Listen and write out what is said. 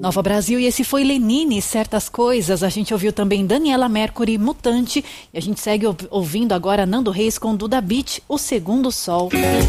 Nova Brasil, e esse foi Lenine, Certas Coisas. A gente ouviu também Daniela Mercury, Mutante, e a gente segue ouvindo agora Nando Reis com Duda Beat, O Segundo Sol.